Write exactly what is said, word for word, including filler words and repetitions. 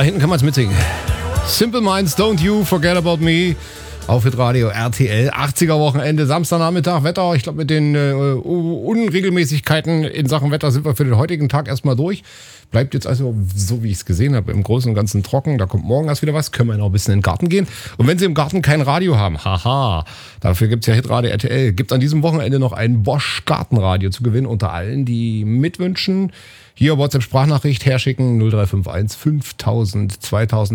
Da hinten kann man es mitsingen. Simple Minds, Don't You Forget About Me. Auf Hitradio R T L, achtziger Wochenende, Samstagnachmittag, Wetter. Ich glaube, mit den äh, Unregelmäßigkeiten in Sachen Wetter sind wir für den heutigen Tag erstmal durch. Bleibt jetzt also, so wie ich es gesehen habe, im Großen und Ganzen trocken. Da kommt morgen erst wieder was. Können wir noch ein bisschen in den Garten gehen. Und wenn Sie im Garten kein Radio haben, haha, dafür gibt es ja Hitradio R T L. Gibt es an diesem Wochenende noch ein Bosch Gartenradio zu gewinnen unter allen, die mitwünschen. Hier WhatsApp-Sprachnachricht herschicken null drei fünf eins fünftausend zweitausend.